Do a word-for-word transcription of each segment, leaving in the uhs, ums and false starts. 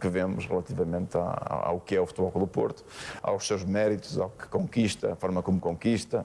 que vemos relativamente ao, ao que é o Futebol Clube do Porto, aos seus méritos, ao que conquista, a forma como conquista,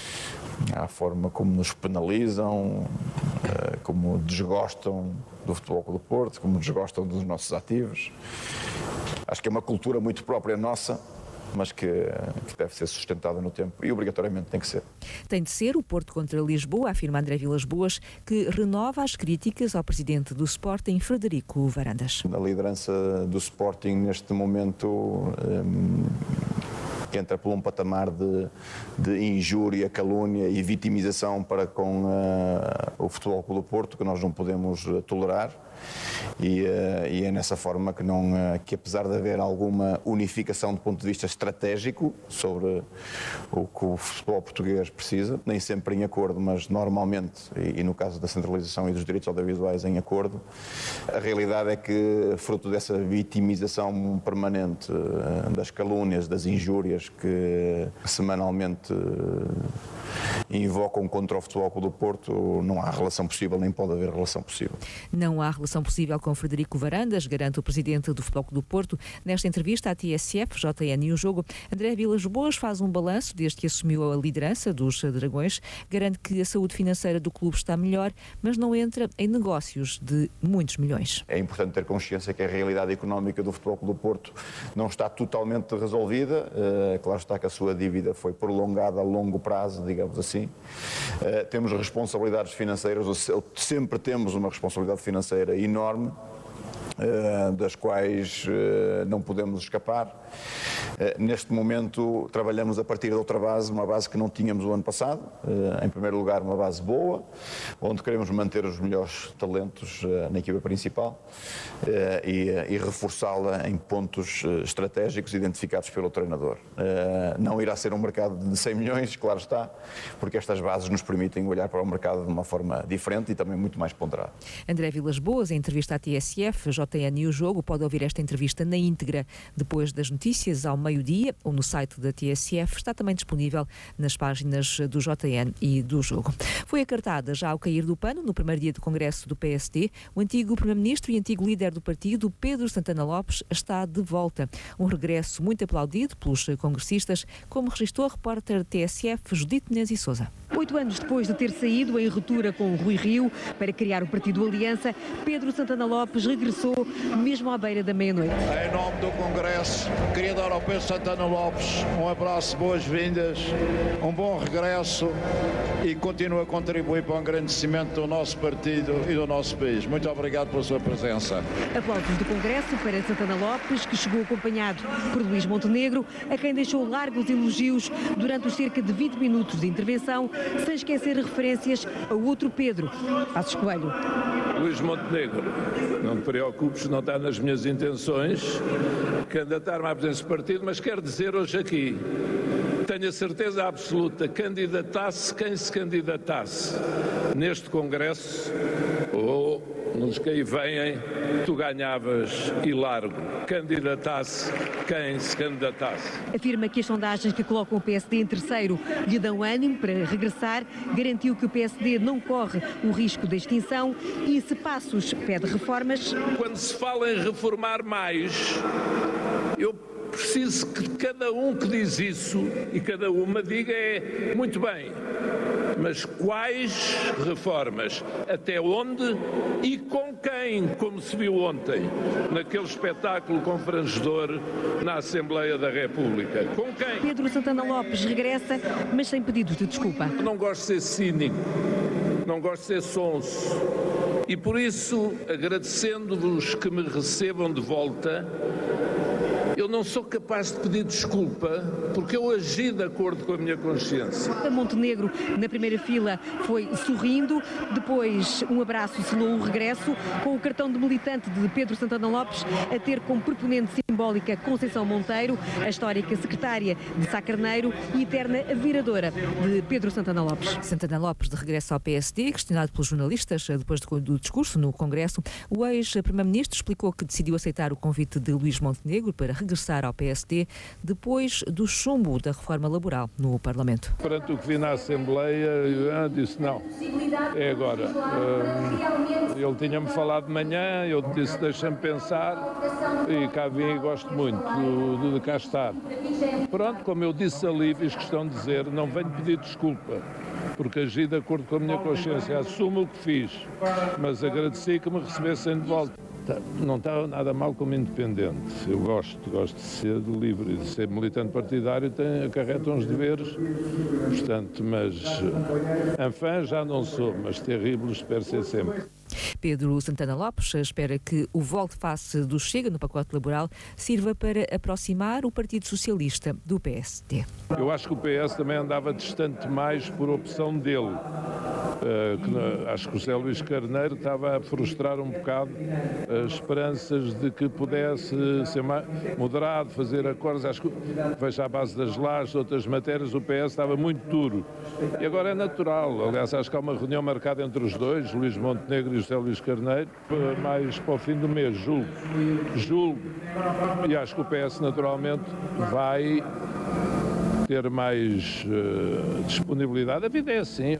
à forma como nos penalizam, como desgostam do Futebol Clube do Porto, como desgostam dos nossos ativos. Acho que é uma cultura muito própria nossa, mas que, que deve ser sustentada no tempo e obrigatoriamente tem que ser. Tem de ser o Porto contra Lisboa, afirma André Vilas-Boas, que renova as críticas ao presidente do Sporting, Frederico Varandas. A liderança do Sporting neste momento hum, entra por um patamar de, de injúria, calúnia e vitimização para com uh, o Futebol Clube do Porto que nós não podemos uh, tolerar. E, uh, e é nessa forma que, não, uh, que apesar de haver alguma unificação do ponto de vista estratégico sobre o que o futebol português precisa, nem sempre em acordo, mas normalmente, e, e no caso da centralização e dos direitos audiovisuais em acordo, a realidade é que, fruto dessa vitimização permanente, uh, das calúnias, das injúrias que semanalmente uh, invocam contra o Futebol Clube do Porto, não há relação possível, nem pode haver relação possível. Não há relação possível com Frederico Varandas, garante o presidente do Futebol Clube do Porto. Nesta entrevista à T S F, J N e o Jogo, André Vilas-Boas faz um balanço desde que assumiu a liderança dos Dragões, garante que a saúde financeira do clube está melhor, mas não entra em negócios de muitos milhões. É importante ter consciência que a realidade económica do Futebol Clube do Porto não está totalmente resolvida. Uh, claro está que a sua dívida foi prolongada a longo prazo, digamos assim. Uh, temos responsabilidades financeiras, ou sempre temos uma responsabilidade financeira enorme, Uh, das quais uh, não podemos escapar. Uh, neste momento trabalhamos a partir de outra base, uma base que não tínhamos o ano passado. Uh, em primeiro lugar, uma base boa, onde queremos manter os melhores talentos uh, na equipa principal uh, e, e reforçá-la em pontos uh, estratégicos identificados pelo treinador. Uh, não irá ser um mercado de cem milhões, claro está, porque estas bases nos permitem olhar para o mercado de uma forma diferente e também muito mais ponderada. André Vilas-Boas, em entrevista à T S F, J N e o Jogo, pode ouvir esta entrevista na íntegra depois das notícias ao meio-dia ou no site da T S F. Está também disponível nas páginas do J N e do Jogo. Foi acartada já ao cair do pano, no primeiro dia do Congresso do P S D, o antigo Primeiro-Ministro e antigo líder do partido, Pedro Santana Lopes, está de volta. Um regresso muito aplaudido pelos congressistas, como registrou a repórter T S F, Judite Menezes e Sousa. Oito anos depois de ter saído em ruptura com Rui Rio para criar o partido Aliança, Pedro Santana Lopes regressou mesmo à beira da meia-noite. Em nome do Congresso, queria dar ao Pedro Santana Lopes um abraço, boas-vindas, um bom regresso e continua a contribuir para o engrandecimento do nosso partido e do nosso país. Muito obrigado pela sua presença. Aplausos do Congresso para Santana Lopes, que chegou acompanhado por Luís Montenegro, a quem deixou largos elogios durante os cerca de vinte minutos de intervenção, sem esquecer referências ao outro Pedro, Passos Coelho. Luís Montenegro, não te preocupes, não está nas minhas intenções candidatar-me à presidência do partido, mas quero dizer hoje aqui, tenho a certeza absoluta, candidatasse quem se candidatasse neste Congresso ou nos que aí vêm, tu ganhavas e largo, candidatasse quem se candidatasse. Afirma que as sondagens que colocam o P S D em terceiro lhe dão ânimo para regressar, garantiu que o P S D não corre o risco de extinção e, se Passos pede reformas... Quando se fala em reformar mais, eu preciso que cada um que diz isso e cada uma diga é muito bem, mas quais reformas, até onde e com quem, como se viu ontem naquele espetáculo confrangedor na Assembleia da República, com quem? Pedro Santana Lopes regressa, mas sem pedidos de desculpa. Não gosto de ser cínico, não gosto de ser sonso e por isso, agradecendo-vos que me recebam de volta, eu não sou capaz de pedir desculpa porque eu agi de acordo com a minha consciência. A Montenegro, na primeira fila, foi sorrindo, depois um abraço selou o regresso, com o cartão de militante de Pedro Santana Lopes a ter como proponente simbólica Conceição Monteiro, a histórica secretária de Sá Carneiro e eterna admiradora de Pedro Santana Lopes. Santana Lopes de regresso ao P S D, questionado pelos jornalistas depois do do discurso no Congresso, o ex-primeiro-ministro explicou que decidiu aceitar o convite de Luís Montenegro para regressar ao P S D depois do chumbo da reforma laboral no Parlamento. Perante o que vi na Assembleia, eu disse não, é agora. Ele tinha-me falado de manhã, eu disse deixa-me pensar e cá vim e gosto muito de, de cá estar. Pronto, como eu disse ali, fiz questão de dizer, não venho pedir desculpa, porque agi de acordo com a minha consciência, assumo o que fiz, mas agradeci que me recebessem de volta. Não está nada mal como independente. Eu gosto, gosto de ser livre, de ser militante partidário, tem, acarreta uns deveres, portanto, mas enfim, já não sou, mas terrível espero ser sempre. Pedro Santana Lopes espera que o volte-face do Chega no pacote laboral sirva para aproximar o Partido Socialista do P S D. Eu acho que o P S também andava distante mais por opção dele. Uh, que, acho que o José Luís Carneiro estava a frustrar um bocado as esperanças de que pudesse ser mais moderado, fazer acordos. Acho que, veja, à base das lajes, outras matérias, o P S estava muito duro. E agora é natural. Aliás, acho que há uma reunião marcada entre os dois, Luís Montenegro e José Luís Carneiro, mais para o fim do mês, julgo. Julgo. E acho que o P S, naturalmente, vai ter mais uh, disponibilidade. A vida é assim.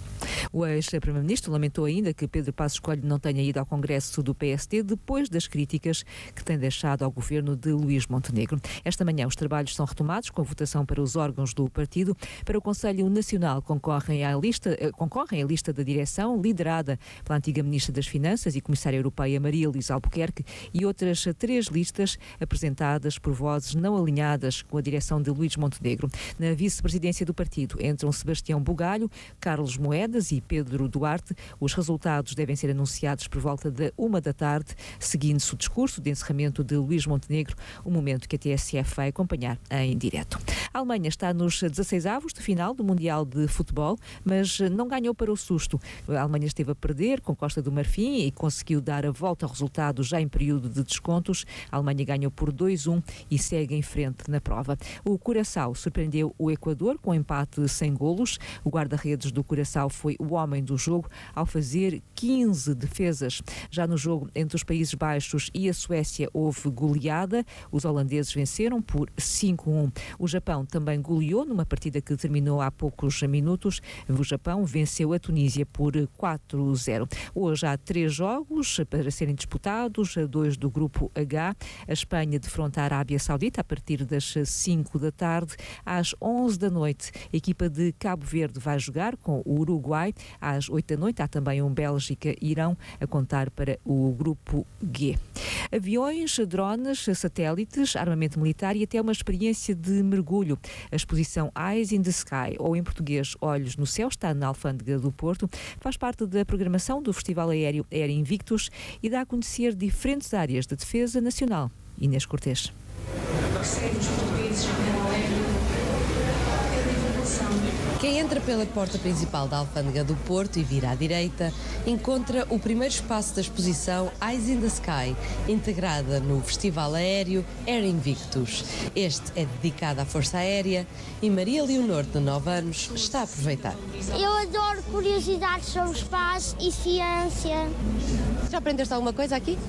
O ex-primeiro-ministro lamentou ainda que Pedro Passos Coelho não tenha ido ao Congresso do P S D depois das críticas que tem deixado ao governo de Luís Montenegro. Esta manhã os trabalhos são retomados com a votação para os órgãos do partido. Para o Conselho Nacional concorrem à lista, concorrem a lista da direção, liderada pela antiga Ministra das Finanças e Comissária Europeia Maria Luísa Albuquerque, e outras três listas apresentadas por vozes não alinhadas com a direção de Luís Montenegro. Na vice-presidência do partido entram Sebastião Bugalho, Carlos Moedas e Pedro Duarte. Os resultados devem ser anunciados por volta da uma da tarde, seguindo-se o discurso de encerramento de Luís Montenegro, um momento que a T S F vai acompanhar em direto. A Alemanha está nos dezasseis avos de final do Mundial de Futebol, mas não ganhou para o susto. A Alemanha esteve a perder com Costa do Marfim e conseguiu dar a volta ao resultado já em período de descontos. A Alemanha ganhou por dois a um e segue em frente na prova. O Curaçao surpreendeu o Equador com empate sem golos. O guarda-redes do Curaçao foi o homem do jogo ao fazer quinze defesas. Já no jogo entre os Países Baixos e a Suécia houve goleada. Os holandeses venceram por cinco a um. O Japão também goleou numa partida que terminou há poucos minutos. O Japão venceu a Tunísia por quatro a zero. Hoje há três jogos para serem disputados, dois do grupo H. A Espanha defronta a Arábia Saudita a partir das cinco da tarde. Às onze da noite, a equipa de Cabo Verde vai jogar com o Uruguai. Às oito da noite há também um Bélgica-Irão a contar para o grupo G. Aviões, drones, satélites, armamento militar e até uma experiência de mergulho. A exposição Eyes in the Sky, ou em português Olhos no Céu, está na Alfândega do Porto. Faz parte da programação do Festival Aéreo Air Invictus e dá a conhecer diferentes áreas de defesa nacional. Inês Cortês. Quem entra pela porta principal da Alfândega do Porto e vira à direita, encontra o primeiro espaço da exposição Eyes in the Sky, integrada no Festival Aéreo Air Invictus. Este é dedicado à Força Aérea e Maria Leonor, de nove anos, está a aproveitar. Eu adoro curiosidades sobre espaço e ciência. Já aprendeste alguma coisa aqui?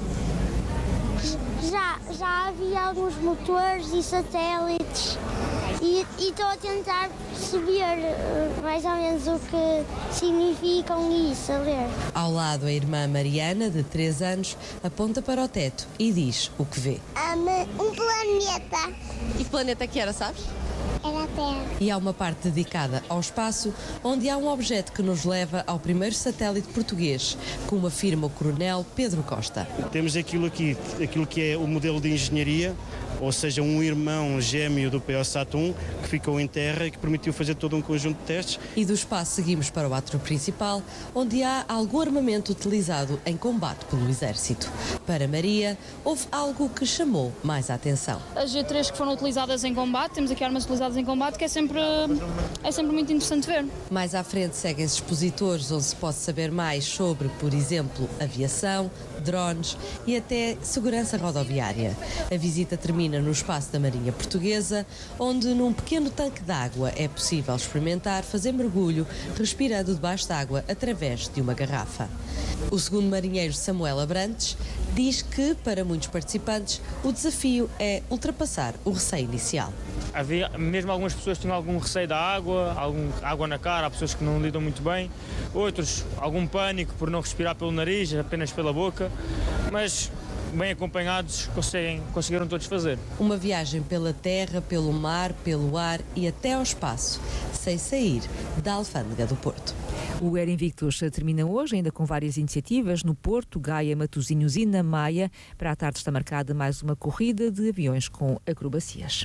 Já, já havia alguns motores e satélites e estou a tentar perceber uh, mais ou menos o que significam isso, a ler. Ao lado, a irmã Mariana, de três anos, aponta para o teto e diz o que vê. Um, um planeta. E que planeta que era, sabes? Era a Terra. E há uma parte dedicada ao espaço, onde há um objeto que nos leva ao primeiro satélite português, como afirma o coronel Pedro Costa. Temos aquilo aqui, aquilo que é o modelo de engenharia, ou seja, um irmão gêmeo do PeoSat um, que ficou em terra e que permitiu fazer todo um conjunto de testes. E do espaço seguimos para o átrio principal, onde há algum armamento utilizado em combate pelo Exército. Para Maria, houve algo que chamou mais a atenção. As G três que foram utilizadas em combate, temos aqui armas utilizadas em combate, que é sempre, é sempre muito interessante ver. Mais à frente seguem-se expositores onde se pode saber mais sobre, por exemplo, aviação, drones e até segurança rodoviária. A visita termina termina no espaço da Marinha Portuguesa, onde num pequeno tanque de água é possível experimentar fazer mergulho respirando debaixo d'água através de uma garrafa. O segundo marinheiro, Samuel Abrantes, diz que, para muitos participantes, o desafio é ultrapassar o receio inicial. Havia mesmo algumas pessoas que tinham algum receio da água, algum, água na cara, há pessoas que não lidam muito bem, outros algum pânico por não respirar pelo nariz, apenas pela boca, mas bem acompanhados conseguem, conseguiram todos fazer. Uma viagem pela terra, pelo mar, pelo ar e até ao espaço, sem sair da Alfândega do Porto. O Air Invictus termina hoje, ainda com várias iniciativas no Porto, Gaia, Matosinhos e na Maia. Para a tarde está marcada mais uma corrida de aviões com acrobacias.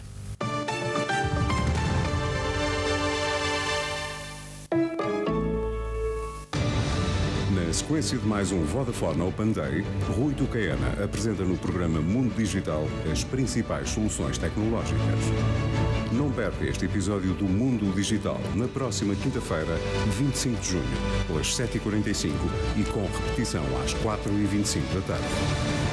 Na sequência de mais um Vodafone Open Day, Rui Tucaena apresenta no programa Mundo Digital as principais soluções tecnológicas. Não perca este episódio do Mundo Digital na próxima quinta-feira, vinte e cinco de junho, pelas sete e quarenta e cinco e com repetição às quatro e vinte e cinco da tarde.